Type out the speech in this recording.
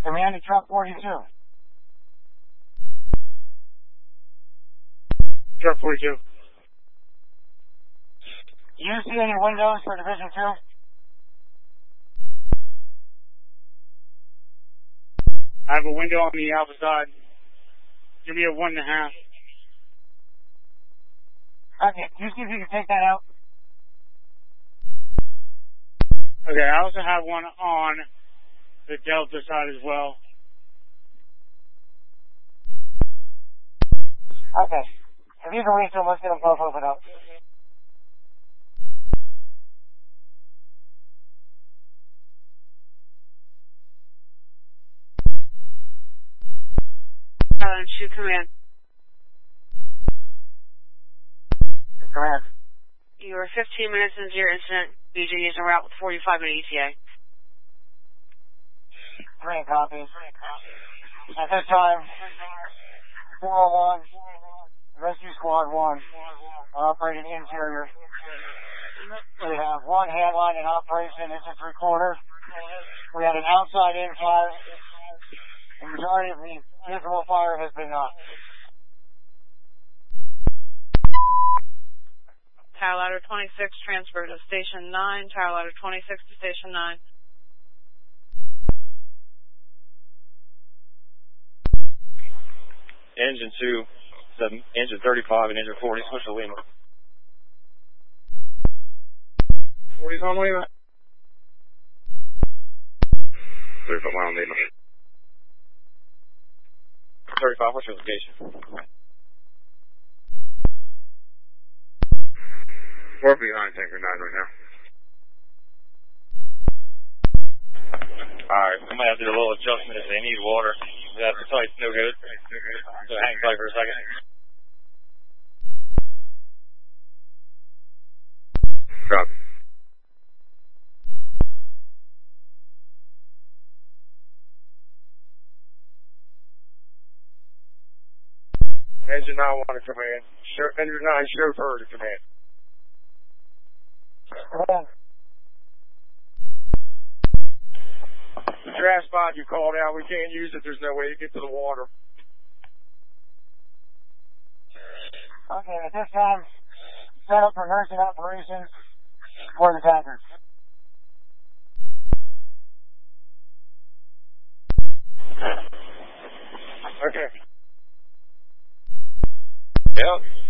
Command to Truck 42. Truck 42. Do you see any windows for Division 2? I have a window on the alpha side. Give me a 1.5. Okay, can you see if you can take that out? Okay, I also have one on the delta side as well. Okay. If you can reach them, let's get them both open up. Shoot command. Command. You are 15 minutes into your incident. BJ is en route with 45-minute ETA. 3 copies. At this time, 401, Rescue Squad 1, operating interior. We have one handline in operation, it's a 3/4. We had an outside in fire. The majority of the visible fire has been knocked. Tower ladder 26 transferred to station 9. Tower ladder 26 to station 9. Engine 2, engine 35 and engine 40, switch to Lima. 40's on Lima. 35 mile Lima. 35, what's your location? 4 behind tanker 9 right now. Alright, we might have to do a little adjustment if they need water. That tight, no good. So hang tight for a second. Copy. Engine 9 1 to command. Engine 9 chauffeur to command. Command. The draft spot you called out, we can't use it. There's no way to get to the water. Okay, at this time, set up for nursing operations for the tankers. Okay. Yep.